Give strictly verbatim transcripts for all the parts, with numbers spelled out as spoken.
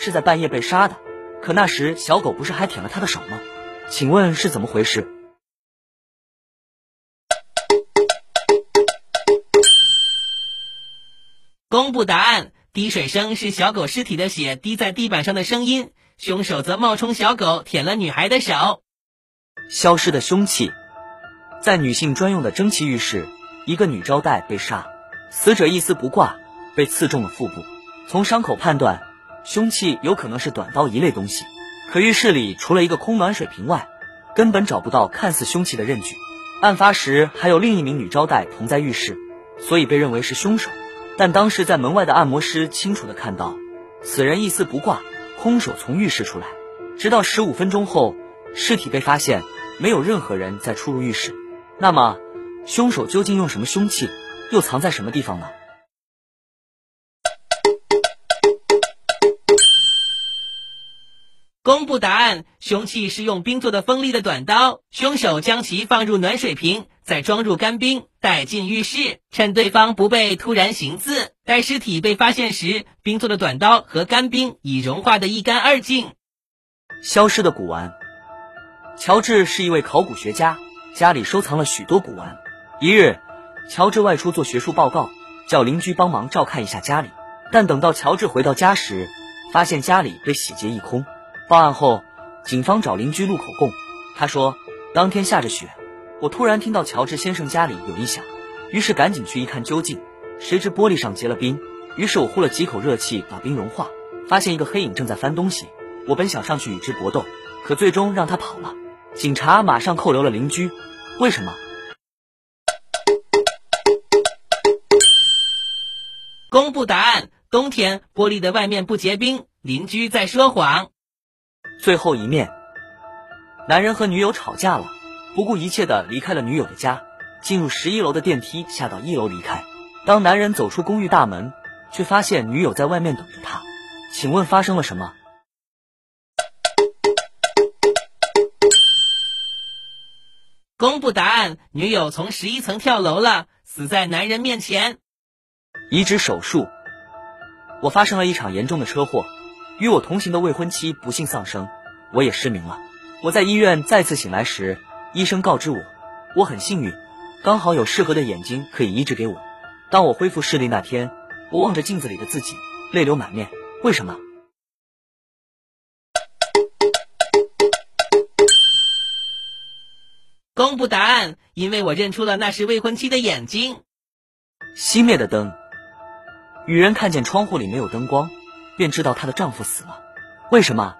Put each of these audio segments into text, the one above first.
是在半夜被杀的，可那时小狗不是还舔了他的手吗？请问是怎么回事？ 公布答案，滴水声是小狗尸体的血滴在地板上的声音，凶手则冒充小狗舔了女孩的手。 消失的凶器。在女性专用的蒸汽浴室，一个女招待被杀，死者一丝不挂，被刺中了腹部。从伤口判断，凶器有可能是短刀一类东西。可浴室里除了一个空暖水瓶外，根本找不到看似凶器的刃具。案发时还有另一名女招待同在浴室，所以被认为是凶手。但当时在门外的按摩师清楚地看到，此人一丝不挂，空手从浴室出来。直到十五分钟后，尸体被发现，没有任何人再出入浴室。那么，凶手究竟用什么凶器，又藏在什么地方呢？ 公布答案，凶器是用冰做的锋利的短刀，凶手将其放入暖水瓶，再装入干冰，带进浴室，趁对方不备突然行刺。待尸体被发现时，冰做的短刀和干冰已融化得一干二净。 消失的古玩。乔治是一位考古学家，家里收藏了许多古玩。一日，乔治外出做学术报告，叫邻居帮忙照看一下家里。但等到乔治回到家时，发现家里被洗劫一空。报案后，警方找邻居录口供。他说，当天下着雪，我突然听到乔治先生家里有异响，于是赶紧去一看究竟，谁知玻璃上结了冰，于是我呼了几口热气把冰融化，发现一个黑影正在翻东西。我本想上去与之搏斗，可最终让他跑了。警察马上扣留了邻居。为什么？ 公布答案，冬天玻璃的外面不结冰，邻居在说谎。 最后一面。男人和女友吵架了，不顾一切地离开了女友的家，进入十一楼的电梯，下到一楼离开。当男人走出公寓大门，却发现女友在外面等着他。请问发生了什么？ 公布答案，女友从十一层跳楼了，死在男人面前。 移植手术。我发生了一场严重的车祸，与我同行的未婚妻不幸丧生，我也失明了。我在医院再次醒来时，医生告知我，我很幸运，刚好有适合的眼睛可以移植给我。当我恢复视力那天，我望着镜子里的自己，泪流满面。为什么？ 公布答案，因为我认出了那是未婚妻的眼睛。 熄灭的灯。女人看见窗户里没有灯光，便知道她的丈夫死了。为什么？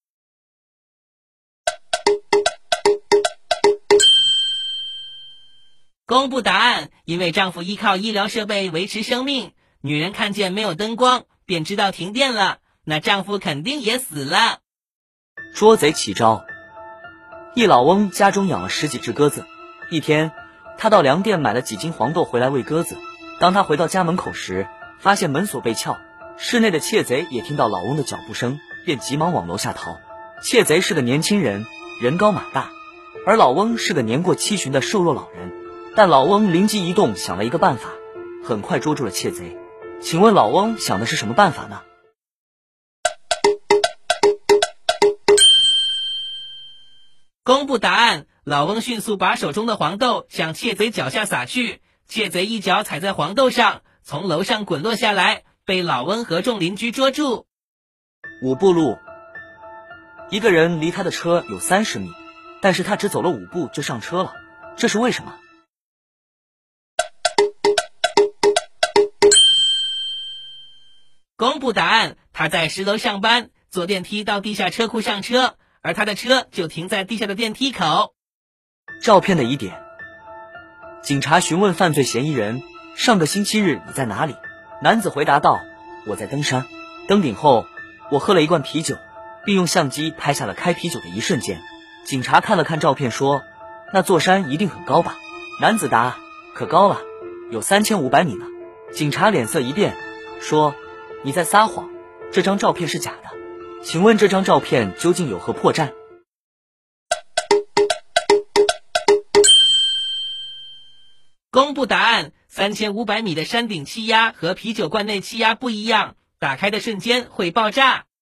公布答案，因为丈夫依靠医疗设备维持生命，女人看见没有灯光，便知道停电了，那丈夫肯定也死了。 捉贼起招。一老翁家中养了十几只鸽子，一天，他到粮店买了几斤黄豆回来喂鸽子。当他回到家门口时，发现门锁被撬，室内的窃贼也听到老翁的脚步声，便急忙往楼下逃。窃贼是个年轻人，人高马大，而老翁是个年过七旬的瘦弱老人。但老翁灵机一动，想了一个办法，很快捉住了窃贼。请问老翁想的是什么办法呢？ 公布答案，老翁迅速把手中的黄豆向窃贼脚下撒去，窃贼一脚踩在黄豆上，从楼上滚落下来，被老翁和众邻居捉住。 五步路。一个人离他的车有三十米，但是他只走了五步就上车了，这是为什么？ 公布答案，他在十楼上班，坐电梯到地下车库上车，而他的车就停在地下的电梯口。 照片的疑点。警察询问犯罪嫌疑人，上个星期日你在哪里？男子回答道，我在登山，登顶后我喝了一罐啤酒，并用相机拍下了开啤酒的一瞬间。警察看了看照片说，那座山一定很高吧？男子答，可高了，有三千五百米呢。警察脸色一变，说，你在撒谎，这张照片是假的。请问这张照片究竟有何破绽？ 公布答案，三千五百米的山顶气压和啤酒罐内气压不一样，打开的瞬间会爆炸。